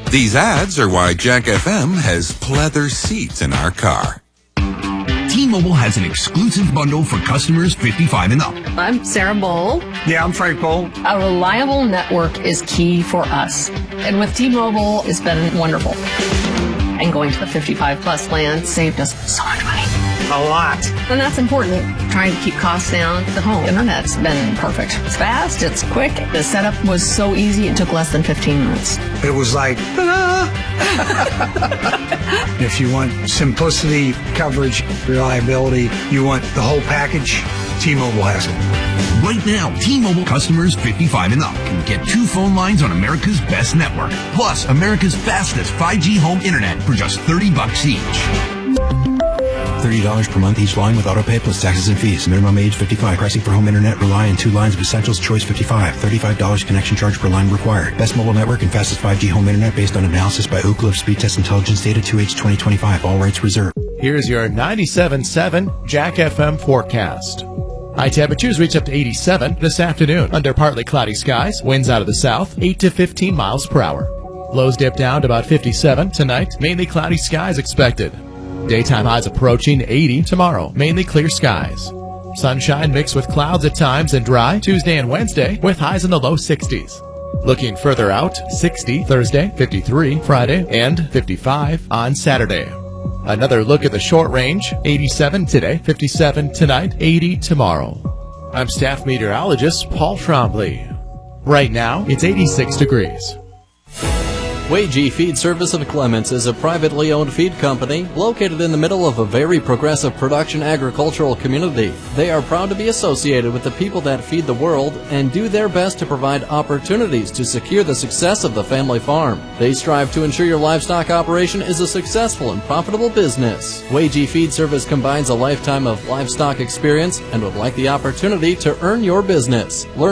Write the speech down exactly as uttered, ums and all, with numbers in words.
These ads are why Jack F M has pleather seats in our car. T-Mobile has an exclusive bundle for customers fifty-five and up. I'm Sarah Bowl. Yeah, I'm Frank Bowl. A reliable network is key for us. And with T-Mobile, it's been wonderful. And going to the fifty-five plus plan saved us so much money. A lot. And that's important. Trying to keep costs down. The home internet's been perfect. It's fast, it's quick. The setup was so easy, it took less than fifteen minutes. It was like, ta-da! If you want simplicity, coverage, reliability, you want the whole package, T-Mobile has it. Right now, T-Mobile customers fifty-five and up can get two phone lines on America's best network, plus America's fastest five G home internet for just thirty bucks each. thirty dollars per month each line with autopay plus taxes and fees. Minimum age fifty-five. Pricing for home internet rely on two lines of Essentials Choice fifty-five. thirty-five dollars connection charge per line required. Best mobile network and fastest five G home internet based on analysis by Ookla of Speed Test Intelligence data two H twenty twenty-five. All rights reserved. Here's your ninety-seven point seven Jack F M forecast. High temperatures reach up to eighty-seven this afternoon under partly cloudy skies. Winds out of the south, eight to fifteen miles per hour. Lows dip down to about fifty-seven tonight. Mainly cloudy skies expected. Daytime highs approaching eighty tomorrow. Mainly clear skies. Sunshine mixed with clouds at times and dry Tuesday and Wednesday with highs in the low sixties. Looking further out, sixty Thursday, fifty-three Friday, and fifty-five on Saturday. Another look at the short range, eighty-seven today, fifty-seven tonight, eighty tomorrow. I'm staff meteorologist Paul Trombley. Right now, it's eighty-six degrees. Wagee Feed Service of Clements is a privately owned feed company located in the middle of a very progressive production agricultural community. They are proud to be associated with the people that feed the world and do their best to provide opportunities to secure the success of the family farm. They strive to ensure your livestock operation is a successful and profitable business. Wagee Feed Service combines a lifetime of livestock experience and would like the opportunity to earn your business. Learn